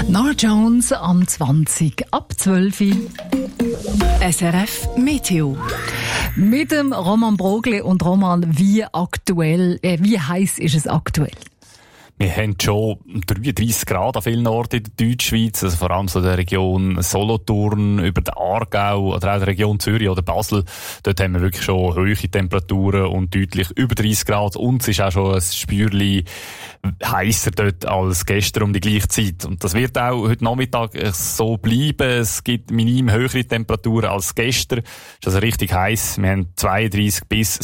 Norah Jones am 20 ab 12 Uhr. SRF Meteo. Mit dem Roman Brogli. Und Roman, wie heiß ist es aktuell? Wir haben schon 33 Grad an vielen Orten in der Deutschschweiz, also vor allem so der Region Solothurn, über den Aargau oder auch der Region Zürich oder Basel. Dort haben wir wirklich schon hohe Temperaturen und deutlich über 30 Grad. Und es ist auch schon ein Spürchen heißer dort als gestern um die gleiche Zeit. Und das wird auch heute Nachmittag so bleiben. Es gibt minim höhere Temperaturen als gestern. Es ist also richtig heiß. Wir haben 32 bis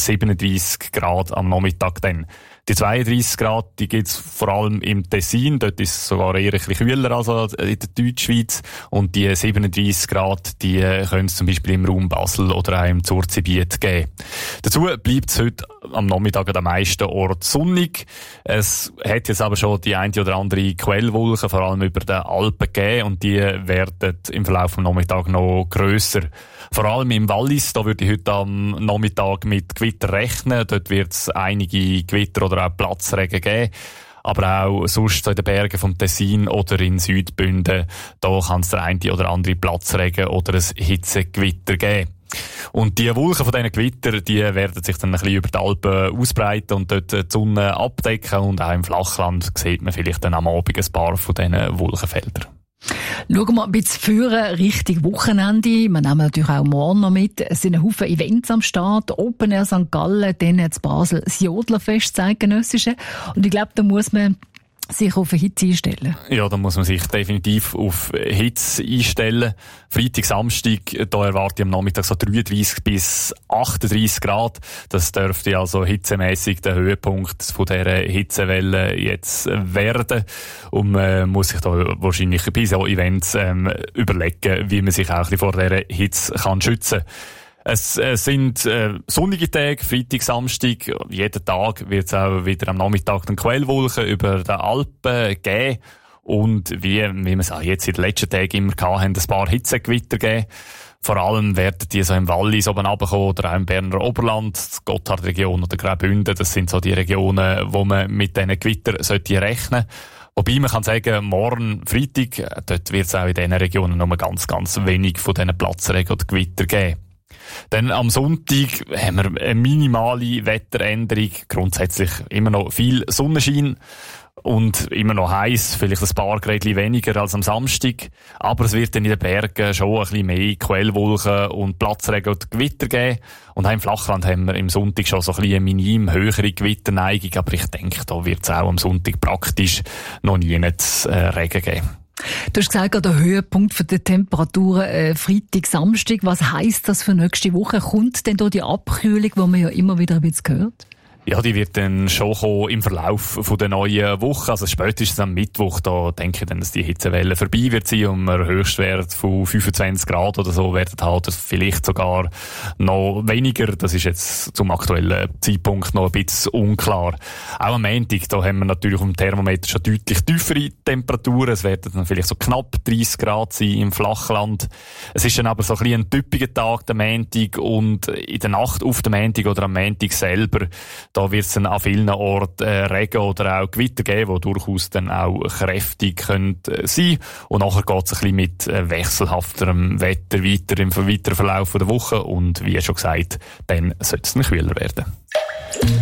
37 Grad am Nachmittag dann. Die 32 Grad, die gibt's vor allem im Tessin. Dort ist es sogar eher ein bisschen kühler als in der Deutschschweiz. Und die 37 Grad, die können es zum Beispiel im Raum Basel oder auch im Zurzgebiet geben. Dazu bleibt es heute am Nachmittag an den meisten Orten sonnig. Es hat jetzt aber schon die eine oder andere Quellwolke, vor allem über den Alpen gegeben. Und die werden im Verlauf des Nachmittags noch grösser. Vor allem im Wallis, da würde ich heute am Nachmittag mit Gewitter rechnen. Dort wird es einige Gewitter oder auch Platzregen geben. Aber auch sonst so in den Bergen vom Tessin oder in Südbünden, da kann es der eine oder andere Platzregen oder ein Hitzegewitter geben. Und die Wolken von diesen Gewitter, die werden sich dann ein bisschen über die Alpen ausbreiten und dort die Sonne abdecken. Und auch im Flachland sieht man vielleicht dann am Abend ein paar von diesen Wolkenfeldern. Schauen wir ein bisschen führen Richtung Wochenende. Wir nehmen natürlich auch morgen noch mit. Es sind ein Haufen Events am Start. Open Air St. Gallen, dann in Basel das Jodlerfest, das Eidgenössische. Und ich glaube, da muss man sich auf eine Hitze einstellen. Ja, da muss man sich definitiv auf Hitze einstellen. Freitag, Samstag, da erwarte ich am Nachmittag so 33 bis 38 Grad. Das dürfte also hitzemässig der Höhepunkt von dieser Hitzewelle jetzt werden. Und man muss sich da wahrscheinlich bei so Events überlegen, wie man sich auch ein bisschen vor dieser Hitze kann schützen kann. Es sind sonnige Tage, Freitag, Samstag. Jeden Tag wird es auch wieder am Nachmittag den Quellwolken über den Alpen geben. Und wie wir es auch jetzt in den letzten Tagen immer hatten, ein paar Hitzegewitter geben. Vor allem werden die so im Wallis oben runterkommen oder auch im Berner Oberland, die Gotthardregion oder Graubünden. Das sind so die Regionen, wo man mit diesen Gewittern sollte rechnen. Wobei man kann sagen, morgen Freitag, dort wird es auch in diesen Regionen nur ganz, ganz wenig von diesen Platzregen oder Gewitter geben. Dann am Sonntag haben wir eine minimale Wetteränderung. Grundsätzlich immer noch viel Sonnenschein und immer noch heiß, vielleicht ein paar Grad weniger als am Samstag. Aber es wird dann in den Bergen schon ein bisschen mehr Quellwolken und Platzregen und Gewitter geben. Und auch im Flachland haben wir im Sonntag schon so ein bisschen eine minim höhere Gewitterneigung. Aber ich denke, da wird es auch am Sonntag praktisch noch nie Regen geben. Du hast gesagt, der Höhepunkt der Temperaturen Freitag, Samstag. Was heisst das für nächste Woche? Kommt denn da die Abkühlung, die man ja immer wieder ein bisschen hört? Ja, die wird dann schon kommen im Verlauf von der neuen Woche. Also spätestens am Mittwoch, da denke ich dann, dass die Hitzewelle vorbei wird sein und wir Höchstwert von 25 Grad oder so werden halt vielleicht sogar noch weniger. Das ist jetzt zum aktuellen Zeitpunkt noch ein bisschen unklar. Auch am Montag, da haben wir natürlich auf dem Thermometer schon deutlich tiefere Temperaturen. Es werden dann vielleicht so knapp 30 Grad sein im Flachland. Es ist dann aber so ein bisschen ein typischer Tag, der Montag, und in der Nacht auf dem Montag oder am Montag selber, da wird es dann an vielen Orten Regen oder auch Gewitter geben, die durchaus dann auch kräftig können sein. Und nachher geht es ein bisschen mit wechselhafterem Wetter weiter im weiteren Verlauf der Woche. Und wie schon gesagt, dann sollte es dann kühler werden.